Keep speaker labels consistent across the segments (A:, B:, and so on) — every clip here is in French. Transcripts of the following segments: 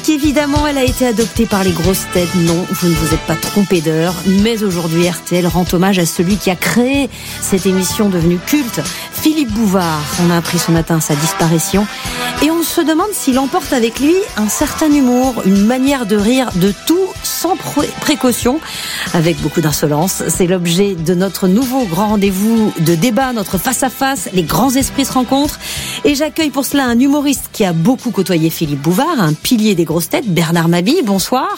A: qu'évidemment elle a été adoptée par les grosses têtes. Non, vous ne vous êtes pas trompé d'heure. Mais aujourd'hui, RTL rend hommage à celui qui a créé cette émission devenue culte, Philippe Bouvard. On a appris ce matin sa disparition. Et on se demande s'il emporte avec lui un certain humour, une manière de rire de tout sans précaution, avec beaucoup d'insolence. C'est l'objet de notre nouveau grand rendez-vous de débat, notre face-à-face. Les grands esprits se rencontrent. Et j'accueille pour cela un humoriste qui a beaucoup côtoyé Philippe Bouvard, un pilier des grosses têtes, Bernard Mabille. Bonsoir.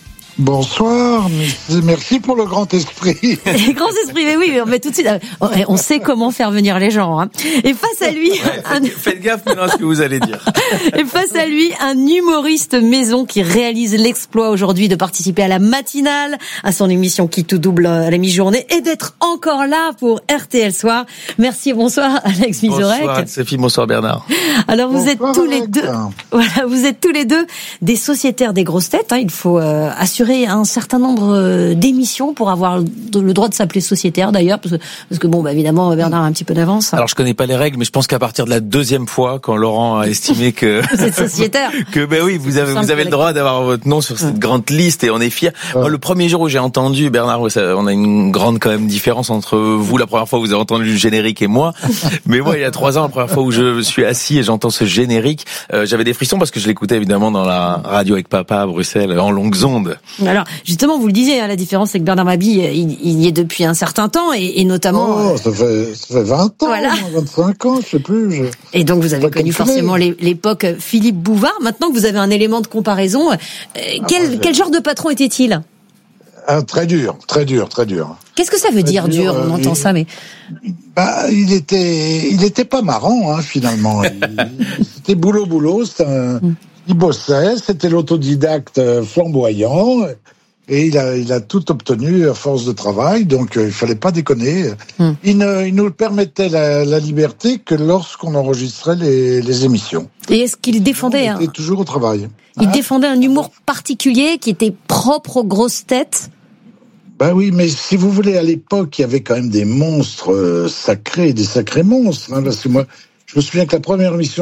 B: Bonsoir, merci pour le grand esprit.
A: Les grands esprits, mais oui, mais tout de suite, on sait comment faire venir les gens. Hein. Et face à lui,
C: faites gaffe maintenant à ce que vous allez dire.
A: Et face à lui, un humoriste maison qui réalise l'exploit aujourd'hui de participer à la matinale, à son émission qui tout double à la mi-journée, et d'être encore là pour RTL Soir. Merci et bonsoir Alex Vizorek.
C: Bonsoir Sophie, bonsoir Bernard.
A: Alors vous êtes tous les deux, voilà, vous êtes tous les deux des sociétaires des grosses têtes. Hein, il faut assurer un certain nombre d'émissions pour avoir le droit de s'appeler sociétaire d'ailleurs, parce que bon, bah, évidemment Bernard a un petit peu d'avance.
C: Alors je connais pas les règles, mais je pense qu'à partir de la deuxième fois, quand Laurent a estimé que
A: vous êtes sociétaire,
C: que ben oui, vous avez le droit d'avoir votre nom sur cette grande liste et on est fiers. Moi, le premier jour où j'ai entendu Bernard, on a une grande quand même différence entre vous la première fois où vous avez entendu le générique et moi. Mais moi, il y a 3 ans, la première fois où je suis assis et j'entends ce générique, j'avais des frissons parce que je l'écoutais évidemment dans la radio avec papa à Bruxelles en longues ondes.
A: Alors, justement, vous le disiez, hein, la différence, c'est que Bernard Mabille, il y est depuis un certain temps, et notamment...
B: Oh, ça fait 20 ans, voilà. 25 ans, je sais plus.
A: Et donc, vous avez connu forcément l'époque Philippe Bouvard. Maintenant que vous avez un élément de comparaison, quel genre de patron était-il ?
B: Très dur.
A: Qu'est-ce que ça veut dire dur ? On entend ça, mais...
B: Bah, il était pas marrant, hein, finalement. C'était boulot, il bossait, c'était l'autodidacte flamboyant, et il a tout obtenu à force de travail, donc il fallait pas déconner. Il nous permettait la liberté que lorsqu'on enregistrait les émissions.
A: Et est-ce qu'il défendait...
B: Il était toujours au travail.
A: Il défendait un humour particulier qui était propre aux grosses têtes ?
B: Ben oui, mais si vous voulez, à l'époque, il y avait quand même des monstres sacrés, des sacrés monstres, hein, parce que moi... Je me souviens que la première émission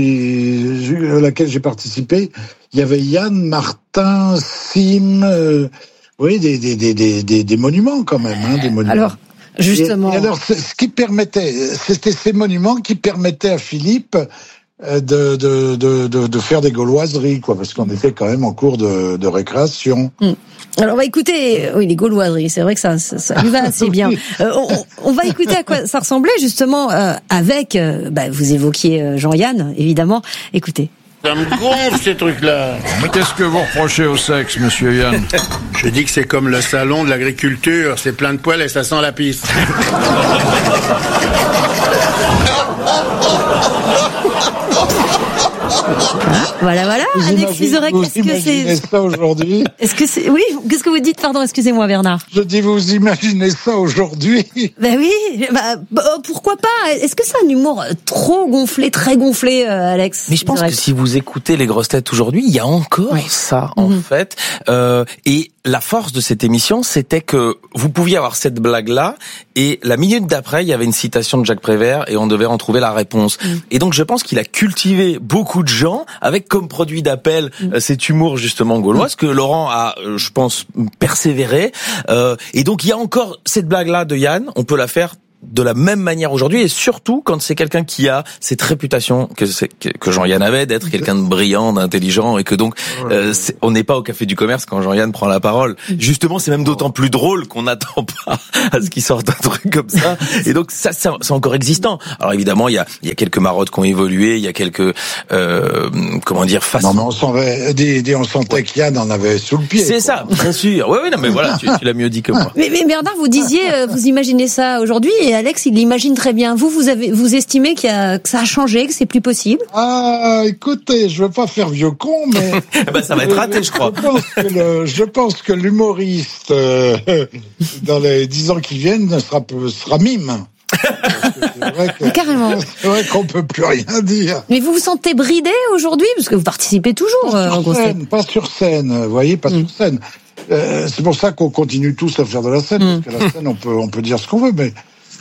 B: à laquelle j'ai participé, il y avait Yann, Martin, Sim, oui, des monuments quand même, hein, des monuments.
A: Alors, justement.
B: Et alors, c'était ces monuments qui permettaient à Philippe de faire des gauloiseries, quoi, parce qu'on était quand même en cours de récréation.
A: Alors on va écouter, oui, les gauloiseries, c'est vrai que ça lui va assez bien. On va écouter à quoi ça ressemblait justement avec, vous évoquiez Jean-Yann, évidemment. Écoutez.
D: Ça me gonfle ces trucs-là.
E: Mais qu'est-ce que vous reprochez au sexe, monsieur Yann ?
D: Je dis que c'est comme le salon de l'agriculture, c'est plein de poils et ça sent la pisse.
A: Voilà. Alex Vizorek,
B: est-ce que c'est ça aujourd'hui ?
A: Est-ce que c'est oui ? Qu'est-ce que vous dites ? Pardon, excusez-moi, Bernard.
B: Je dis, vous imaginez ça aujourd'hui ?
A: Ben oui. Pourquoi pas ? Est-ce que c'est un humour trop gonflé, très gonflé, Alex ?
C: Mais je pense que si vous écoutez les grosses têtes aujourd'hui, il y a encore ça en fait. Et la force de cette émission, c'était que vous pouviez avoir cette blague-là, et la minute d'après, il y avait une citation de Jacques Prévert, et on devait en trouver la réponse. Et donc, je pense qu'il a cultivé beaucoup de gens, avec comme produit d'appel cet humour justement gaulois, ce que Laurent a, je pense, persévéré. Et donc, il y a encore cette blague-là de Yann, on peut la faire de la même manière aujourd'hui, et surtout quand c'est quelqu'un qui a cette réputation que Jean-Yann avait d'être quelqu'un de brillant, d'intelligent, et que donc on n'est pas au café du commerce quand Jean-Yann prend la parole. Justement, c'est même d'autant plus drôle qu'on n'attend pas à ce qu'il sorte un truc comme ça. Et donc ça c'est encore existant. Alors évidemment, il y a quelques marottes qui ont évolué, il y a quelques façons.
B: Non, mais on sentait qu'Yann en avait sous le pied.
C: C'est ça, bien sûr. Oui, non, mais voilà, tu l'as mieux dit que moi.
A: Mais Bernard, vous disiez, vous imaginez ça aujourd'hui, et Alex, il l'imagine très bien. Vous estimez que ça a changé, que c'est plus possible ?
B: Ah, écoutez, je veux pas faire vieux con, mais...
C: ça va être raté, je crois.
B: Je pense que l'humoriste, dans les 10 ans qui viennent, sera mime.
A: Carrément.
B: C'est vrai qu'on peut plus rien dire.
A: Mais vous vous sentez bridé aujourd'hui ? Parce que vous participez toujours en grosse tête.
B: Pas sur scène, vous voyez, pas sur scène. C'est pour ça qu'on continue tous à faire de la scène, parce que la scène, on peut dire ce qu'on veut, mais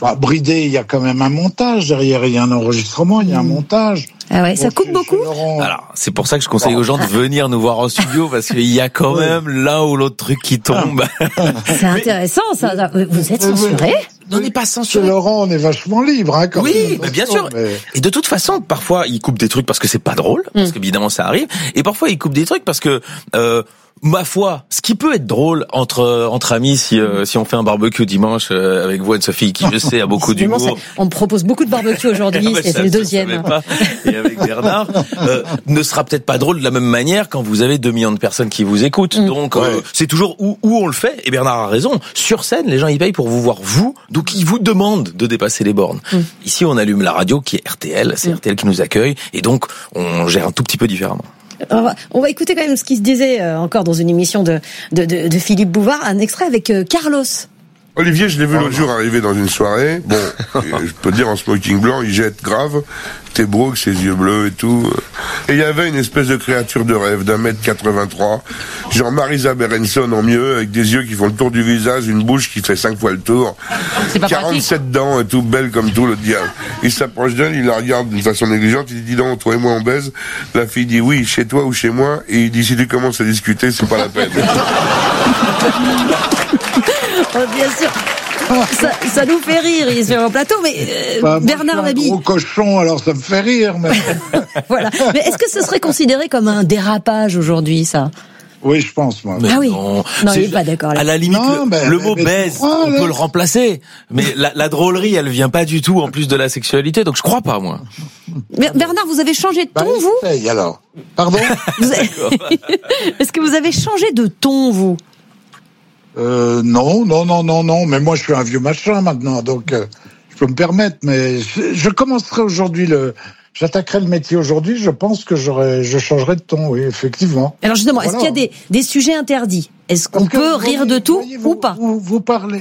B: bridé, il y a quand même un montage derrière, il y a un enregistrement, il y a un montage.
A: Ah ouais, ça coupe beaucoup.
C: Alors, c'est pour ça que je conseille aux gens de venir nous voir en studio, parce qu'il y a quand même l'un ou l'autre truc qui tombe.
A: C'est intéressant, ça. Vous êtes censuré?
C: On n'est pas censuré.
B: Laurent, on est vachement libre, hein, quand
C: oui, mais bien sûr. Mais... Et de toute façon, parfois, il coupe des trucs parce que c'est pas drôle, parce qu'évidemment, ça arrive. Et parfois, il coupe des trucs parce que, ma foi, ce qui peut être drôle entre amis, si on fait un barbecue dimanche avec vous, Anne-Sophie, qui je sais a beaucoup d'humour.
A: On me propose beaucoup de barbecue aujourd'hui, c'est le deuxième.
C: Pas. Et avec Bernard, ne sera peut-être pas drôle de la même manière quand vous avez 2 millions de personnes qui vous écoutent. Donc c'est toujours où on le fait. Et Bernard a raison. Sur scène, les gens ils payent pour vous voir vous, donc ils vous demandent de dépasser les bornes. Ici, on allume la radio qui est RTL, c'est RTL qui nous accueille, et donc on gère un tout petit peu différemment.
A: On va écouter quand même ce qui se disait encore dans une émission de Philippe Bouvard, un extrait avec Carlos.
F: Olivier, je l'ai vu l'autre jour arriver dans une soirée. Bon, je peux dire en smoking blanc, il jette grave. T'es beau avec ses yeux bleus et tout. Et il y avait une espèce de créature de rêve d'1m83, genre Marisa Berenson en mieux, avec des yeux qui font le tour du visage, une bouche qui fait 5 fois le tour. 47 dents et tout, belle comme tout, le diable. Il s'approche d'elle, il la regarde d'une façon négligente, il dit, dis donc, toi et moi on baise. La fille dit, oui, chez toi ou chez moi. Et il dit, si tu commences à discuter, c'est pas la peine.
A: Oh, bien sûr. Ça nous fait rire, il est sur un plateau, mais Bernard Mabille.
B: Gros cochon, alors ça me fait rire. Mais...
A: voilà. Mais est-ce que ce serait considéré comme un dérapage aujourd'hui, ça?
B: Oui, je pense, moi.
A: Ah oui. Non, il n'est pas d'accord.
C: À la limite, le mot baise, on peut le remplacer. Mais la drôlerie, elle vient pas du tout en plus de la sexualité, donc je crois pas, moi.
A: Bernard, vous avez changé de ton, vous?
B: Alors. Pardon?
A: Est-ce que vous avez changé de ton, vous?
B: Non, mais moi je suis un vieux machin maintenant, donc je peux me permettre, mais je commencerai aujourd'hui j'attaquerai le métier aujourd'hui, je pense que je changerai de ton, oui, effectivement.
A: Alors justement, est-ce qu'il y a des sujets interdits? Est-ce qu'on peut rire de tout ou pas?
B: Vous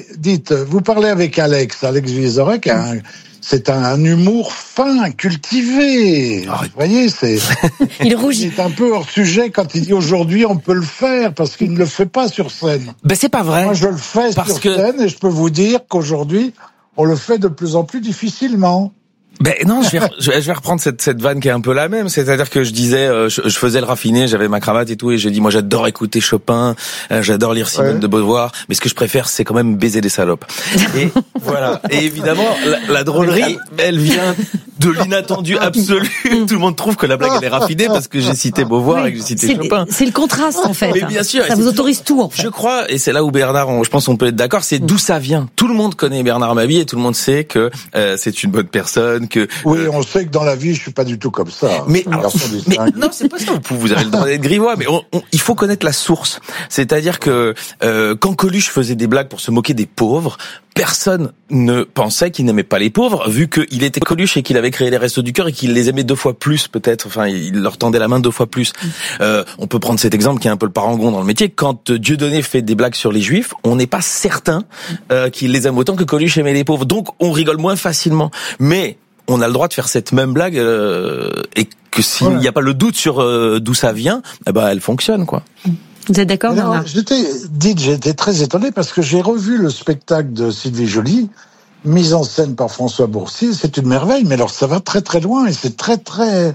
B: parlez avec Alex Vizorek, c'est un humour fin, cultivé. Vous voyez,
A: il rougit.
B: C'est un peu hors sujet quand il dit aujourd'hui on peut le faire parce qu'il ne le fait pas sur scène.
C: Ben c'est pas vrai.
B: Moi je le fais sur scène et je peux vous dire qu'aujourd'hui on le fait de plus en plus difficilement.
C: Ben non, je vais reprendre cette vanne qui est un peu la même, c'est-à-dire que je disais, je faisais le raffiné, j'avais ma cravate et tout, et j'ai dit moi j'adore écouter Chopin, j'adore lire Simone de Beauvoir, mais ce que je préfère c'est quand même baiser des salopes. Et voilà. Et évidemment la drôlerie, elle vient de l'inattendu absolu. Tout le monde trouve que la blague elle est raffinée parce que j'ai cité Beauvoir et que j'ai cité Chopin.
A: C'est le contraste en fait.
C: Mais bien sûr,
A: ça vous autorise tout en fait.
C: Je crois, et c'est là où Bernard, je pense on peut être d'accord, c'est d'où ça vient. Tout le monde connaît Bernard Mabille et tout le monde sait que c'est une bonne personne.
B: Oui, on sait que dans la vie, je suis pas du tout comme ça.
C: Mais non, c'est pas ça. Vous avez le droit d'être grivois, mais il faut connaître la source. C'est-à-dire que quand Coluche faisait des blagues pour se moquer des pauvres, personne ne pensait qu'il n'aimait pas les pauvres, vu qu'il était Coluche et qu'il avait créé les Restos du Cœur et qu'il les aimait 2 fois plus, peut-être. Enfin, il leur tendait la main 2 fois plus. On peut prendre cet exemple qui est un peu le parangon dans le métier. Quand Dieudonné fait des blagues sur les Juifs, on n'est pas certain qu'il les aime autant que Coluche aimait les pauvres. Donc, on rigole moins facilement. Mais on a le droit de faire cette même blague et que s'il n'y a pas le doute sur d'où ça vient, elle fonctionne, quoi.
A: Vous êtes d'accord, Bernard?
B: J'étais très étonné parce que j'ai revu le spectacle de Sylvie Joly, mise en scène par François Boursier. C'est une merveille, mais alors ça va très très loin et c'est très très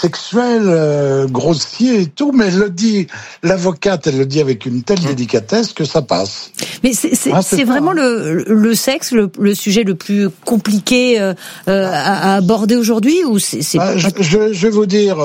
B: sexuel, grossier et tout, mais l'avocate, elle le dit avec une telle délicatesse que ça passe.
A: Mais c'est vraiment le sexe, le sujet le plus compliqué à aborder aujourd'hui, ou
B: je vais vous dire,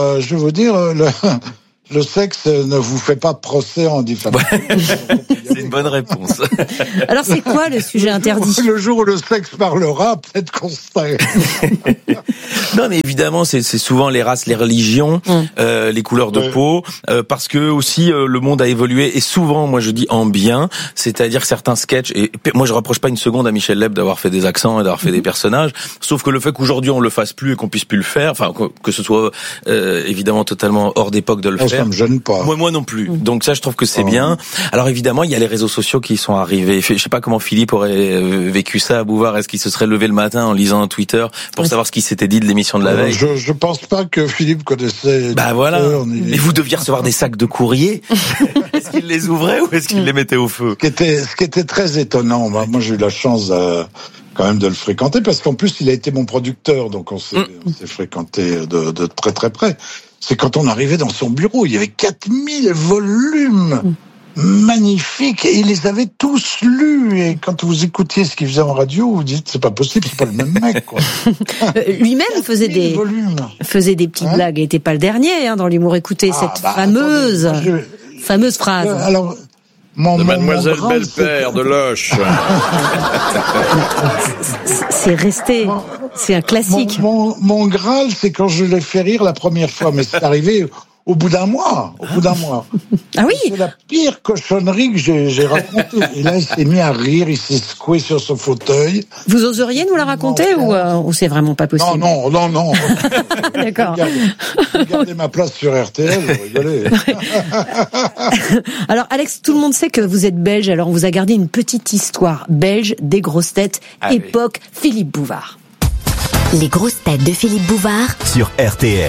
B: le sexe ne vous fait pas procès en diffamation.
C: C'est une bonne réponse.
A: Alors c'est quoi le sujet interdit?
B: Le jour où le sexe parlera, peut-être qu'on sait.
C: Non, mais évidemment, c'est souvent les races, les religions, les couleurs de peau, parce que aussi le monde a évolué et souvent, moi je dis en bien, c'est-à-dire certains sketchs. Et moi je reproche pas une seconde à Michel Leb d'avoir fait des accents et d'avoir fait des personnages, sauf que le fait qu'aujourd'hui on le fasse plus et qu'on puisse plus le faire, enfin que ce soit évidemment totalement hors d'époque de le faire.
B: Ça me gêne pas.
C: Moi non plus. Donc ça, je trouve que c'est bien. Alors évidemment, il y a les réseaux sociaux qui sont arrivés. Je sais pas comment Philippe aurait vécu ça à Bouvard. Est-ce qu'il se serait levé le matin en lisant un Twitter pour savoir ce qui s'était dit de l'émission de la veille?
B: Je pense pas que Philippe connaissait.
C: Bah voilà. Mais vous deviez recevoir des sacs de courrier. Est-ce qu'il les ouvrait ou est-ce qu'il les mettait au feu?
B: Ce qui était très étonnant. Moi, j'ai eu la chance quand même de le fréquenter, parce qu'en plus, il a été mon producteur, donc on s'est fréquenté de très très près. C'est quand on arrivait dans son bureau, il y avait 4000 volumes magnifiques, et il les avait tous lus, et quand vous écoutiez ce qu'il faisait en radio, vous dites, c'est pas possible, c'est pas le même mec, quoi.
A: Lui-même faisait des petites blagues, il était pas le dernier, dans l'humour. Écoutez, cette fameuse phrase.
B: Alors,
E: Mademoiselle Belle-Père de Loche.
A: C'est resté, c'est un classique.
B: Mon Graal, c'est quand je l'ai fait rire la première fois, mais c'est arrivé au bout d'un mois.
A: Ah oui.
B: C'est la pire cochonnerie que j'ai racontée. Et là, il s'est mis à rire, il s'est secoué sur son fauteuil.
A: Vous oseriez nous la raconter ou c'est vraiment pas possible?
B: Non.
A: D'accord.
B: Regardez ma place sur RTL, vous rigolez.
A: Alors Alex, tout le monde sait que vous êtes belge, alors on vous a gardé une petite histoire belge des grosses têtes, époque Philippe Bouvard.
G: Les grosses têtes de Philippe Bouvard
H: sur RTL.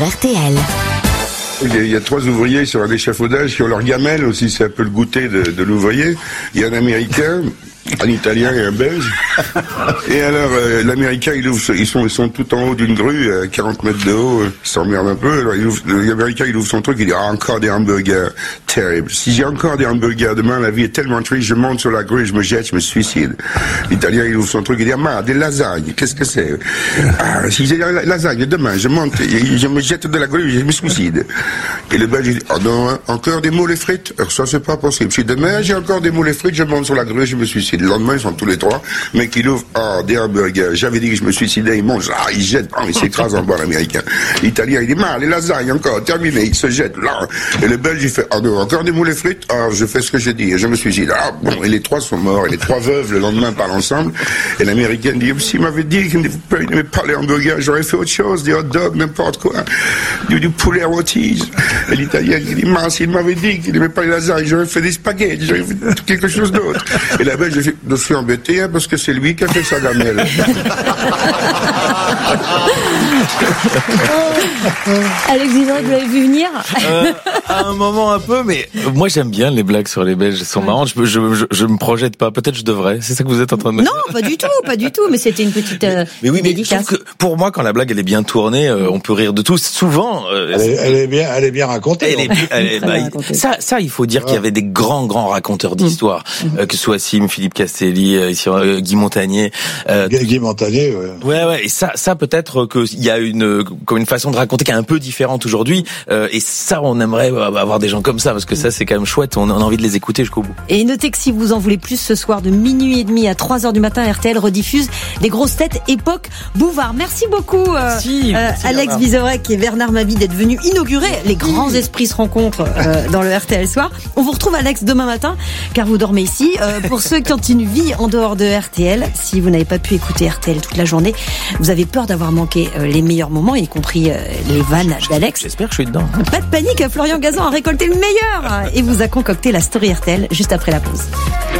F: Il y a 3 ouvriers sur un échafaudage qui ont leur gamelle aussi, c'est un peu le goûter de l'ouvrier. Il y a un Américain, un Italien et un Belge. Et alors, l'Américain, ils sont tout en haut d'une grue, à 40 mètres de haut, ils s'emmerdent un peu. Alors, l'Américain, il ouvre son truc, il dit, encore des hamburgers, terrible. Si j'ai encore des hamburgers demain, la vie est tellement triste, je monte sur la grue, je me jette, je me suicide. L'Italien, il ouvre son truc, il dit, des lasagnes, qu'est-ce que c'est? Si j'ai des lasagnes demain, je monte, je me jette de la grue, je me suicide. Et le Belge, il dit, non, encore des moules et frites? Alors ça, c'est pas possible. Si demain, j'ai encore des moules et frites, je monte sur la grue, je me suicide. Le lendemain, ils sont tous les 3. Mec, il ouvre, des hamburgers. J'avais dit que je me suicidais, il mange, il jette, il s'écrase en bas, l'Américain. L'Italien, il dit, les lasagnes, encore, terminé, il se jette, là. Et le Belge, il fait, non, encore des moules et frites? Je fais ce que j'ai dit, je me suicide. Et les 3 sont morts, et les 3 veuves, le lendemain, parlent ensemble. Et l'Américain dit, s'il m'avait dit qu'il n'aimait pas les hamburgers, j'aurais fait autre chose, des hot dogs, n'importe quoi. Du poulet rôti. Et l'Italien, il dit, s'il m'avait dit qu'il n'aimait pas les lasagnes, j'aurais fait des spaghettis, j'aurais fait quelque chose d'autre. Et la Belge, je suis embêté, parce que c'est lui qui a fait sa gamelle.
A: Alex Vizorek, vous l'avez vu venir?
C: À un moment un peu, mais moi j'aime bien les blagues sur les Belges, elles sont marrantes, je me projette pas, peut-être je devrais, c'est ça que vous êtes en train de me dire?
A: Non, pas du tout, mais c'était une petite
C: mais oui, mais
A: dédicace.
C: je trouve que pour moi, quand la blague elle est bien tournée, on peut rire de tout. Souvent,
B: elle est bien racontée.
C: Ça, il faut dire qu'il y avait des grands raconteurs d'histoire, que ce soit Sim, Philippe Castelli, ici Guy Montagnier.
B: Guy Montagnier, ouais.
C: Ouais, et ça peut-être qu'il y a une façon de raconter qui est un peu différente aujourd'hui, et ça on aimerait avoir des gens comme ça, parce que ça c'est quand même chouette, on a envie de les écouter jusqu'au bout.
A: Et notez que si vous en voulez plus, ce soir de 00h30 à 3h du matin, RTL rediffuse les grosses têtes époque Bouvard. Merci beaucoup Alex Vizorek et Bernard Mabie d'être venus inaugurer les grands esprits se rencontrent dans le RTL Soir. On vous retrouve Alex demain matin, car vous dormez ici. Pour ceux qui ont une vie en dehors de RTL, si vous n'avez pas pu écouter RTL toute la journée, vous avez peur d'avoir manqué les meilleurs moments, y compris les vannes d'Alex.
C: J'espère que je suis dedans.
A: Pas de panique, Florian Gazan a récolté le meilleur et vous a concocté la story RTL juste après la pause.